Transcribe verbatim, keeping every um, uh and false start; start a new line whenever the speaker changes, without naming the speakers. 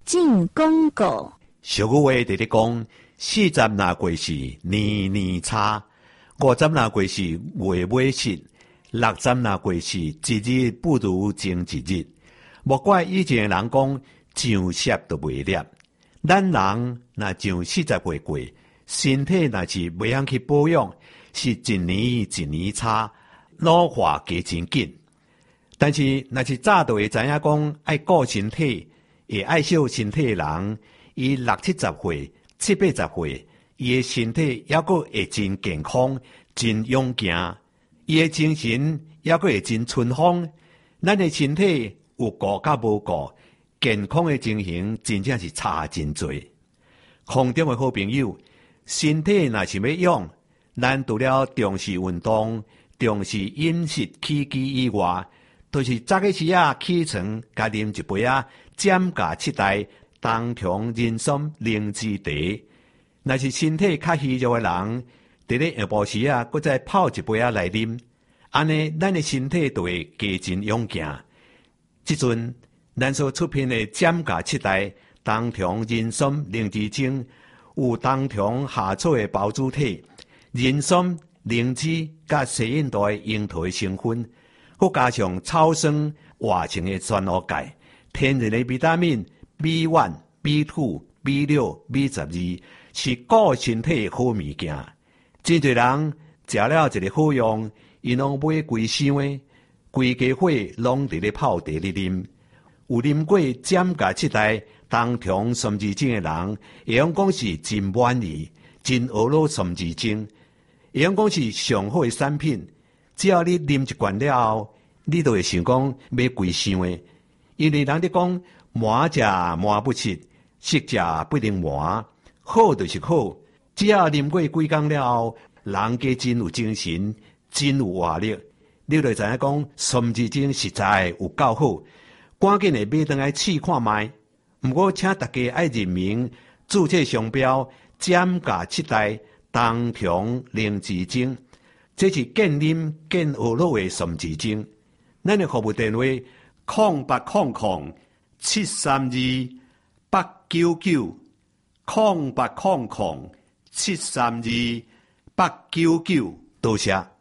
进广告。
俗语话直直讲，四十那过是年年差，五十那过是月月失，六十那过是一日不如前一日。莫怪以前的人讲上舌都袂裂，咱人若上四十岁过，身体若是袂晓去保养，是一年一年差，老化加真紧。但是若是早就会知影讲爱顾身体，会爱惜身体的人，伊六七十岁、七八十岁，伊的身体还阁会真健康、真勇健，伊的精神还阁会真春风。咱的身体有顾甲无顾，健康的情形真正是差真多。空中的好朋友，身体若是要养，咱除了重视运动、重视饮食起居以外，就是早起时啊起床，加啉一杯啊减价七代冬虫人参灵芝茶。若是身体较虚弱的人，伫咧下晡时啊，搁再泡一杯啊来啉，安尼咱的身体就会加真勇健。即阵咱所出品的减价七代冬虫人参灵芝精，有冬虫夏草的包主体、人参、灵芝甲西印度的樱桃的成分，佮加上草酸活性的酸脯钙，天然的维他命 B 一、B 二、B 六、B 十二，是顾身体的好物件。真侪人食了一个好用，伊拢买规箱的，规家伙拢伫咧泡茶咧啉。有啉过减价七代冬虫参枝精的人，会用讲是真满意，真婀娜参枝精，会用讲是上好的产品。只要你啉一罐了后，你就会想讲买规箱的，因为人哋讲满食满不吃，食食不能满，好就是好。只要啉过几工了后，人家真有精神，真有活力。你就知影讲参枝精实在有够好，赶紧的买回来试看卖。不过请大家爱认明注册商标减价七代冬虫灵芝精，这是健啉健学乐的参枝精。咱的服务电话空八空空七三二八九九空八空空七三二八九九，多谢。